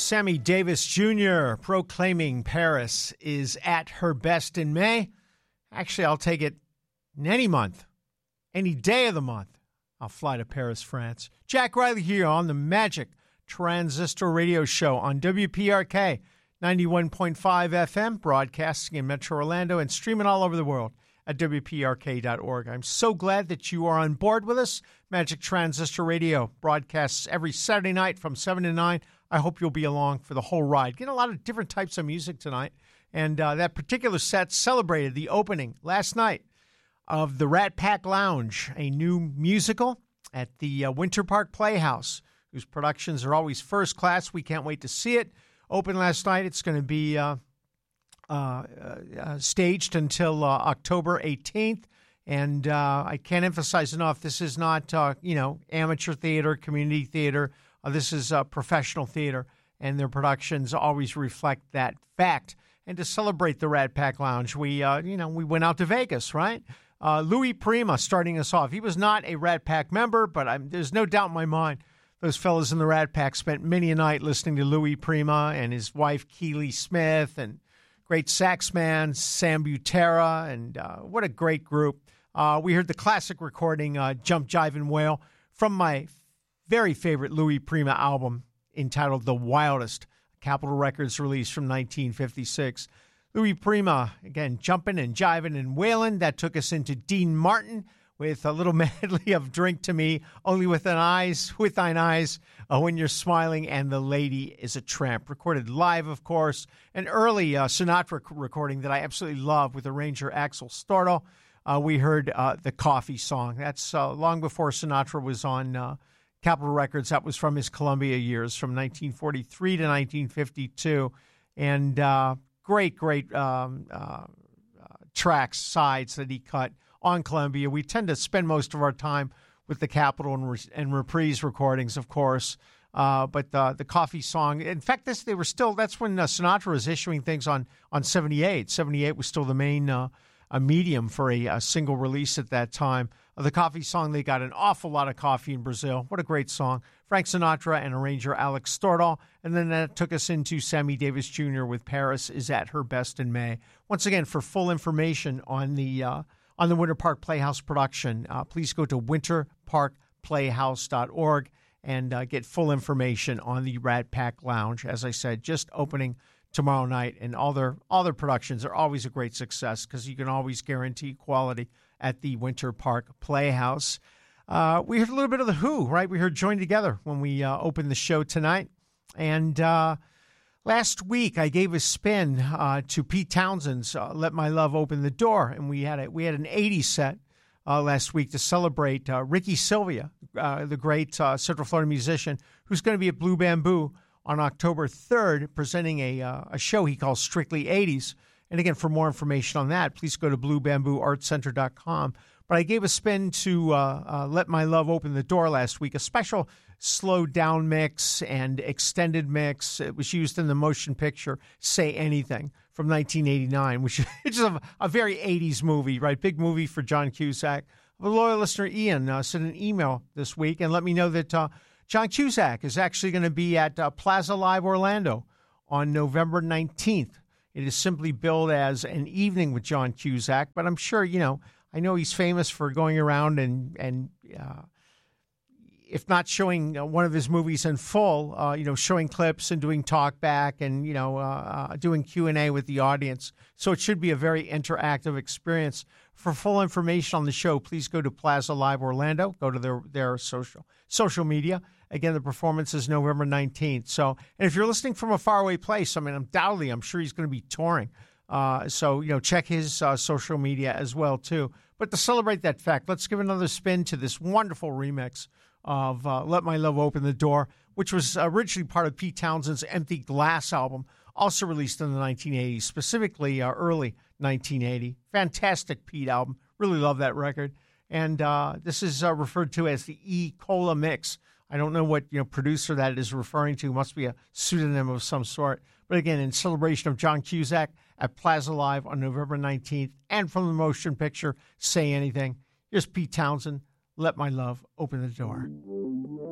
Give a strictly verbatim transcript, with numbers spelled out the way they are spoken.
Sammy Davis Junior proclaiming Paris is at her best in May. Actually, I'll take it in any month, any day of the month. I'll fly to Paris, France. Jack Riley here on the Magic Transistor Radio Show on W P R K ninety-one point five F M, broadcasting in Metro Orlando and streaming all over the world at W P R K dot org. I'm so glad that you are on board with us. Magic Transistor Radio broadcasts every Saturday night from seven to nine. I hope you'll be along for the whole ride. Getting a lot of different types of music tonight. And uh, that particular set celebrated the opening last night of the Rat Pack Lounge, a new musical at the uh, Winter Park Playhouse, whose productions are always first class. We can't wait to see it. Opened last night. It's going to be uh, uh, uh, staged until uh, October eighteenth. And uh, I can't emphasize enough, this is not, uh, you know, amateur theater, community theater. Uh, this is uh, professional theater, and their productions always reflect that fact. And to celebrate the Rat Pack Lounge, we, uh, you know, we went out to Vegas, right? Uh, Louis Prima starting us off. He was not a Rat Pack member, but I'm, there's no doubt in my mind those fellas in the Rat Pack spent many a night listening to Louis Prima and his wife Keely Smith and great sax man Sam Butera, and uh, what a great group. Uh, we heard the classic recording, uh, Jump, Jive, and Wail, from my very favorite Louis Prima album entitled The Wildest, Capitol Records release from nineteen fifty-six. Louis Prima, again, jumping and jiving and wailing. That took us into Dean Martin with a little medley of Drink to Me, Only with thine eyes, with thine eyes, uh, when you're smiling, and The Lady is a Tramp. Recorded live, of course. An early uh, Sinatra recording that I absolutely love with arranger Axel Stordahl. Uh, we heard uh, the Coffee Song. That's uh, long before Sinatra was on uh, Capitol Records. That was from his Columbia years, from nineteen forty-three to nineteen fifty-two. And uh, great, great um, uh, uh, tracks, sides that he cut on Columbia. We tend to spend most of our time with the Capitol and, re- and Reprise recordings, of course. Uh, but uh, the Coffee Song, in fact, this they were still, that's when uh, Sinatra was issuing things on, on seventy-eight. seventy-eight was still the main uh, a medium for a, a single release at that time. Uh, the Coffee Song, they got an awful lot of coffee in Brazil. What a great song. Frank Sinatra and arranger Alex Stordahl. And then that took us into Sammy Davis Junior with Paris is at her best in May. Once again, for full information on the uh, on the Winter Park Playhouse production, uh, please go to winter park playhouse dot org and uh, get full information on the Rat Pack Lounge. As I said, just opening tomorrow night, and all their all their productions are always a great success because you can always guarantee quality at the Winter Park Playhouse. Uh, we heard a little bit of The Who, right? We heard Join Together when we uh, opened the show tonight. And uh, last week I gave a spin uh, to Pete Townshend's uh, Let My Love Open the Door, and we had a, we had an eighties set uh, last week to celebrate uh, Ricky Sylvia, uh, the great uh, Central Florida musician, who's going to be at Blue Bamboo on October third, presenting a uh, a show he calls Strictly eighties. And again, for more information on that, please go to blue bamboo art center dot com. But I gave a spin to uh, uh, Let My Love Open the Door last week, a special slowed down mix and extended mix. It was used in the motion picture Say Anything from nineteen eighty-nine, which is a, a very eighties movie, right? Big movie for John Cusack. A loyal listener, Ian, uh, sent an email this week and let me know that uh, John Cusack is actually going to be at uh, Plaza Live Orlando on November nineteenth. It is simply billed as an evening with John Cusack, but I'm sure, you know, I know he's famous for going around and, and uh, if not showing uh, one of his movies in full, uh, you know, showing clips and doing talk back and, you know, uh, uh, doing Q and A with the audience. So it should be a very interactive experience. For full information on the show, please go to Plaza Live Orlando. Go to their, their social social media. Again, the performance is November nineteenth. So, and if you're listening from a faraway place, I mean, undoubtedly, I'm sure he's going to be touring. Uh, so, you know, check his uh, social media as well, too. But to celebrate that fact, let's give another spin to this wonderful remix of uh, Let My Love Open the Door, which was originally part of Pete Townshend's Empty Glass album, also released in the nineteen eighties, specifically uh, early nineteen eighty. Fantastic Pete album. Really love that record. And uh, this is uh, referred to as the E-Cola Mix. I don't know what you know producer that is referring to. It must be a pseudonym of some sort. But again, in celebration of John Cusack at Plaza Live on November nineteenth, and from the motion picture Say Anything, here's Pete Townshend, Let My Love Open the Door.